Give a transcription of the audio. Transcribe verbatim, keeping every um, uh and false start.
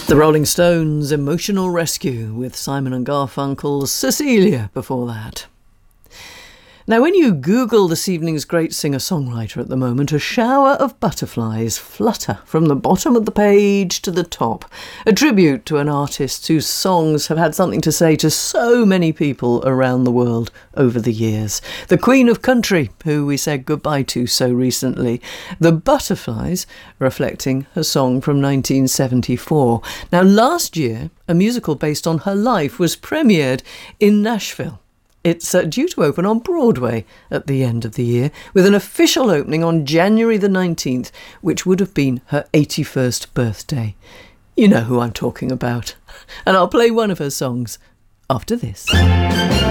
The Rolling Stones' Emotional Rescue with Simon and Garfunkel's Cecilia before that. Now, when you Google this evening's great singer-songwriter at the moment, a shower of butterflies flutter from the bottom of the page to the top, a tribute to an artist whose songs have had something to say to so many people around the world over the years. The Queen of Country, who we said goodbye to so recently. The Butterflies, reflecting her song from nineteen seventy-four. Now, last year, a musical based on her life was premiered in Nashville. It's uh, due to open on Broadway at the end of the year, with an official opening on January the nineteenth, which would have been her eighty-first birthday. You know who I'm talking about. And I'll play one of her songs after this.